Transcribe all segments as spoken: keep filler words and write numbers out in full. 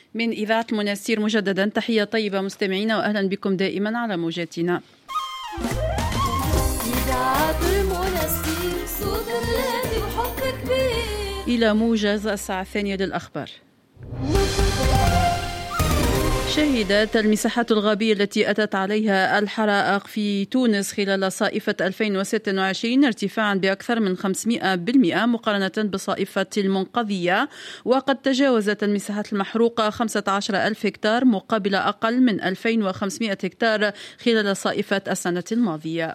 من إذاعة المنستير مجددا تحية طيبة مستمعينا، وأهلا بكم دائما على موجاتنا. إذاعة المنستير صوت الذي وحب كبير. إلى موجز الساعة الثانية للأخبار. شهدت المساحات الغابية التي أتت عليها الحرائق في تونس خلال صائفة ألفين وستة وعشرين ارتفاعا بأكثر من خمسمائة بالمئة مقارنة بصائفة المنقذية، وقد تجاوزت المساحات المحروقة خمسة عشر ألف هكتار مقابل أقل من ألفين وخمسمائة هكتار خلال صائفة السنة الماضية.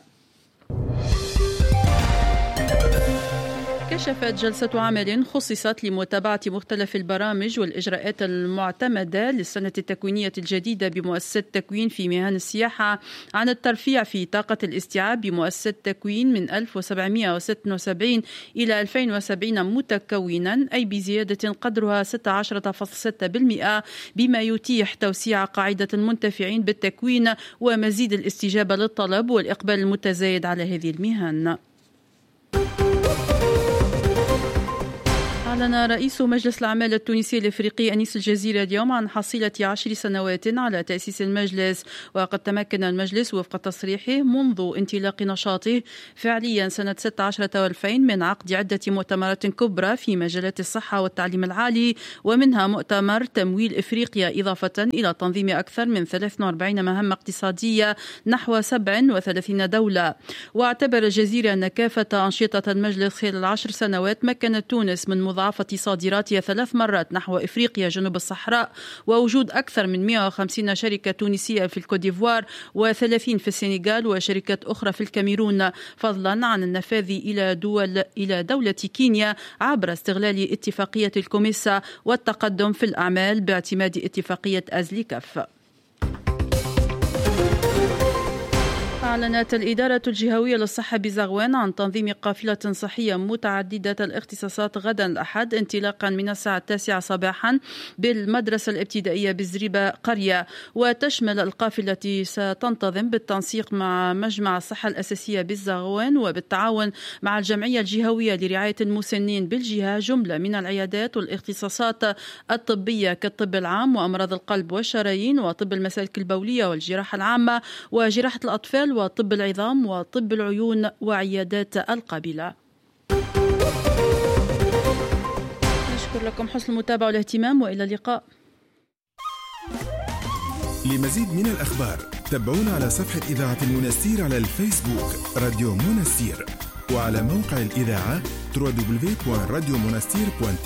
كشفت جلسة عمل خصصت لمتابعة مختلف البرامج والإجراءات المعتمدة للسنة التكوينية الجديدة بمؤسسة تكوين في مهن السياحة عن الترفيع في طاقة الاستيعاب بمؤسسة تكوين من ألف وسبعمائة وستة وسبعين إلى ألفين وسبعين متكونا، أي بزيادة قدرها ستة عشر فاصلة ستة بالمئة، بما يتيح توسيع قاعدة المنتفعين بالتكوين ومزيد الاستجابة للطلب والإقبال المتزايد على هذه المهن. أعلن رئيس مجلس الأعمال التونسي الإفريقي أنيس الجزيرة اليوم عن حصيلة عشر سنوات على تأسيس المجلس، وقد تمكن المجلس وفق تصريحه منذ انطلاق نشاطه فعليا سنة ستة عشر وألفين من عقد عدة مؤتمرات كبرى في مجالات الصحة والتعليم العالي، ومنها مؤتمر تمويل إفريقيا، إضافة إلى تنظيم أكثر من ثلاثة وأربعين مهمة اقتصادية نحو سبع وثلاثين دولة. واعتبر الجزيرة أن كافة أنشطة المجلس خلال العشر سنوات مكنت تونس من مضاعفة صادراتها ثلاث مرات نحو إفريقيا جنوب الصحراء، ووجود أكثر من مئة وخمسين شركة تونسية في الكوديفوار وثلاثين في السنغال وشركات أخرى في الكاميرون، فضلا عن النفاذ إلى دول إلى دولة كينيا عبر استغلال اتفاقية الكوميسا والتقدم في الأعمال باعتماد اتفاقية أزليكاف. أعلنت الإدارة الجهوية للصحة بزغوان عن تنظيم قافلة صحية متعددة الاختصاصات غدا الأحد انطلاقا من الساعة التاسعة صباحا بالمدرسة الابتدائية بزريبة قرية، وتشمل القافلة التي ستنتظم بالتنسيق مع مجمع الصحة الأساسية بالزغوان وبالتعاون مع الجمعية الجهوية لرعاية المسنين بالجهة جملة من العيادات والاختصاصات الطبية كالطب العام وأمراض القلب والشرايين وطب المسالك البولية والجراحة العامة وجراحة الأطفال وطب العظام وطب العيون وعيادات القابلة. نشكر لكم حسن المتابعة والاهتمام، وإلى اللقاء. لمزيد من الأخبار تابعونا على صفحة إذاعة المنستير على الفيسبوك راديو منستير، وعلى موقع الإذاعة دبليو دبليو دبليو دوت راديو منستير دوت